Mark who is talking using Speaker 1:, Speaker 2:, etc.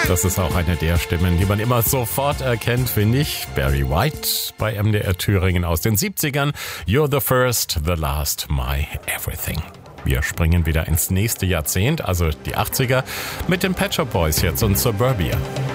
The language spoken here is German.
Speaker 1: Das ist auch eine der Stimmen, die man immer sofort erkennt, finde ich. Barry White bei MDR Thüringen aus den 70ern. You're the first, the last, my everything. Wir springen wieder ins nächste Jahrzehnt, also die 80er, mit den Pet Shop Boys jetzt und Suburbia.